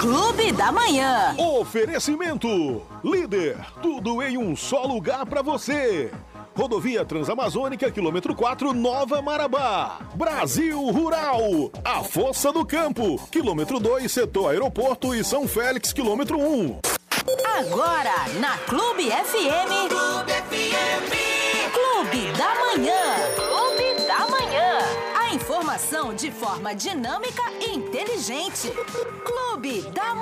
Clube da Manhã. Oferecimento. Líder, tudo em um só lugar pra você. Rodovia Transamazônica, quilômetro 4, Nova Marabá. Brasil Rural, a força do campo. Quilômetro 2, setor aeroporto e São Félix, quilômetro 1. Agora, na Clube FM. Clube da Manhã. Clube da Manhã. A informação de forma dinâmica e inteligente. Clube da Manhã.